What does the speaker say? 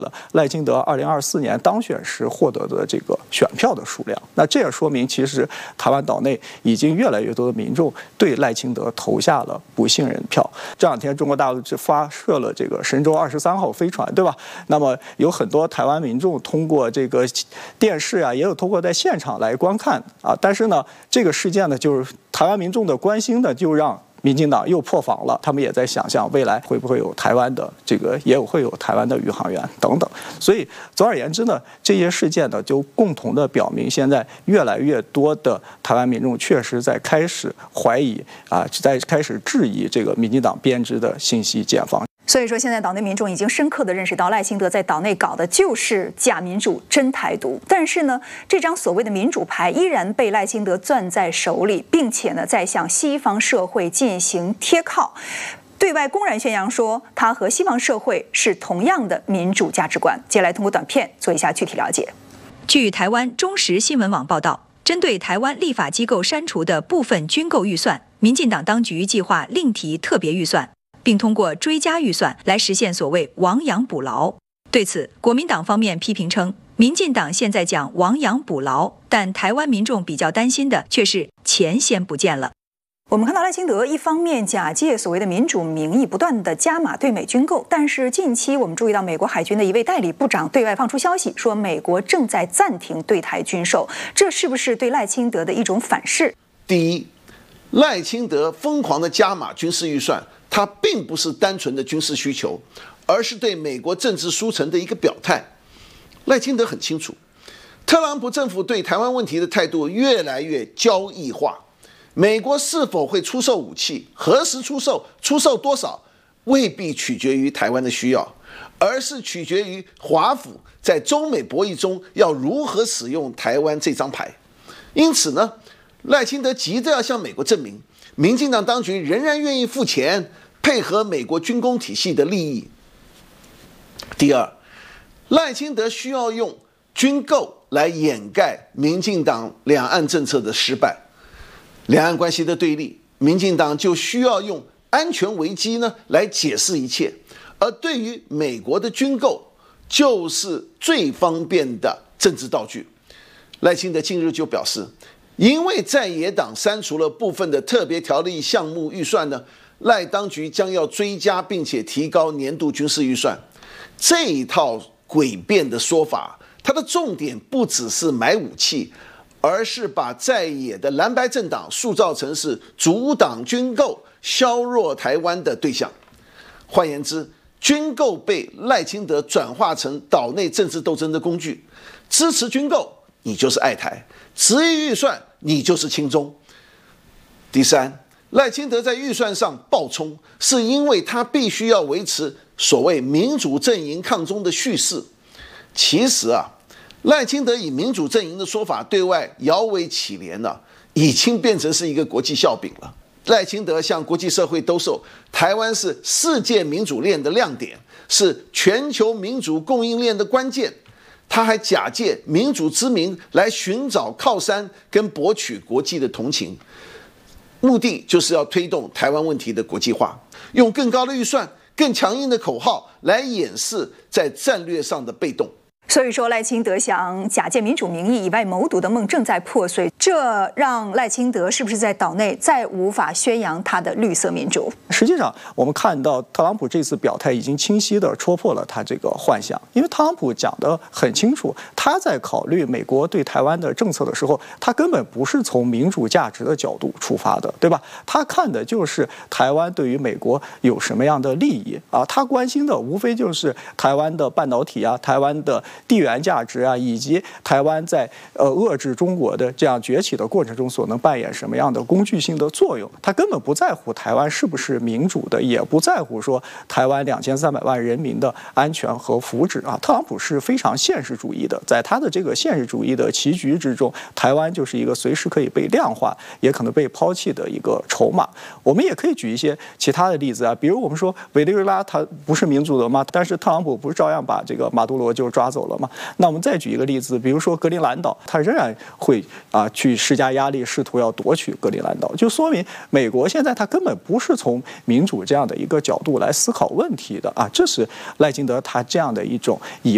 赖清德2024年当选时获得的这个选票的数量。那这也说明，其实台湾岛内已经越来越多的民众对赖清德投下了不信任票。这两天中国大陆是发射了这个神舟23号飞船，对吧？那么有很多台湾民众通过这个电视啊，也有通过在现场来观看啊。但是呢，这个事件呢，就是台湾民众的关心呢，就让民进党又破防了，他们也在想象未来会不会有台湾的这个，也会有台湾的宇航员等等。所以总而言之呢，这些事件呢就共同的表明，现在越来越多的台湾民众确实在开始怀疑啊，在开始质疑这个民进党编织的信息茧房。 所以说，现在岛内民众已经深刻地认识到，赖清德在岛内搞的就是假民主、真台独。但是呢，这张所谓的民主牌依然被赖清德攥在手里，并且呢，在向西方社会进行贴靠，对外公然宣扬说他和西方社会是同样的民主价值观。接下来通过短片做一下具体了解。 据台湾中时新闻网报道，针对台湾立法机构删除的部分军购预算，民进党当局计划另提特别预算，并通过追加预算来实现所谓亡羊补牢。对此，国民党方面批评称，民进党现在讲亡羊补牢，但台湾民众比较担心的却是钱先不见了。 我们看到赖清德一方面假借所谓的民主名义，不断的加码对美军购，但是近期我们注意到美国海军的一位代理部长对外放出消息，说美国正在暂停对台军售，这是不是对赖清德的一种反噬？ 第一，赖清德疯狂的加码军事预算，它并不是单纯的军事需求，而是对美国政治输成的一个表态。赖清德很清楚，特朗普政府对台湾问题的态度越来越交易化。美国是否会出售武器，何时出售，出售多少，未必取决于台湾的需要，而是取决于华府在中美博弈中要如何使用台湾这张牌。因此呢，赖清德急着要向美国证明，民进党当局仍然愿意付钱配合美国军工体系的利益。第二，赖清德需要用军购来掩盖民进党两岸政策的失败。两岸关系的对立，民进党就需要用安全危机呢来解释一切，而对于美国的军购，就是最方便的政治道具。赖清德近日就表示，因为在野党删除了部分的特别条例项目预算呢，赖当局将要追加并且提高年度军事预算。这一套诡辩的说法，它的重点不只是买武器，而是把在野的蓝白政党塑造成是阻挡军购、削弱台湾的对象。换言之，军购被赖清德转化成岛内政治斗争的工具。支持军购，你就是爱台；质疑预算，你就是亲中。第三，赖清德在预算上暴冲，是因为他必须要维持所谓民主阵营抗中的叙事。其实啊，赖清德以民主阵营的说法对外摇尾乞怜了，已经变成是一个国际笑柄了。赖清德向国际社会兜售台湾是世界民主链的亮点，是全球民主供应链的关键。他还假借民主之名来寻找靠山跟博取国际的同情，目的就是要推动台湾问题的国际化，用更高的预算、更强硬的口号来掩饰在战略上的被动。 所以说，赖清德想假借民主名义以外谋独的梦正在破碎，这让赖清德是不是在岛内再无法宣扬他的绿色民主？ 实际上，我们看到特朗普这次表态已经清晰地戳破了他这个幻想，因为特朗普讲得很清楚，他在考虑美国对台湾的政策的时候，他根本不是从民主价值的角度出发的，对吧？他看的就是台湾对于美国有什么样的利益啊？他关心的无非就是台湾的半导体啊，台湾的地缘价值啊，以及台湾在遏制中国的这样崛起的过程中所能扮演什么样的工具性的作用。他根本不在乎台湾是不是民主的，也不在乎说台湾2300万人民的安全和福祉啊。特朗普是非常现实主义的，在他的这个现实主义的棋局之中，台湾就是一个随时可以被量化，也可能被抛弃的一个筹码。我们也可以举一些其他的例子啊，比如我们说委内瑞拉它不是民主的吗？但是特朗普不是照样把这个马杜罗就抓走了吗？那我们再举一个例子，比如说格陵兰岛，它仍然会去施加压力，试图要夺取格陵兰岛，就说明美国现在它根本不是从民主这样的一个角度来思考问题的啊，这是赖清德他这样的一种以